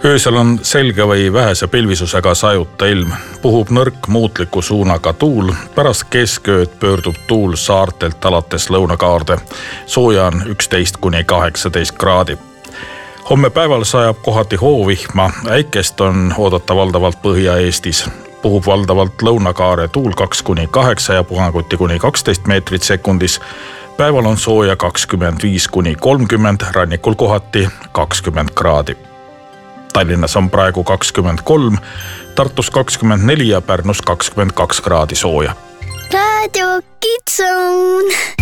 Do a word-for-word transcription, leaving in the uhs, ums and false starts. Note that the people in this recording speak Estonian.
Öösel on selge või vähese pilvisusega sajuta ilm. Puhub nõrk muutliku suunaga tuul. Pärast keskööd pöördub tuul saartelt alates lõunakaarde. Sooja on üksteist kuni kaheksateist kraadi. Homme päeval sajab kohati hoovihma. Äikest on oodata valdavalt Põhja-Eestis. Puhub valdavalt lõunakaare tuul kaks kuni kaheksa ja puhanguti kuni kaksteist meetrit sekundis. Päeval on sooja kakskümmend viis kuni kolmkümmend, rannikul kohati kakskümmend kraadi. Tallinnas on praegu kakskümmend kolm, Tartus kakskümmend neli ja Pärnus kakskümmend kaks kraadi sooja. Raadio Kitsun.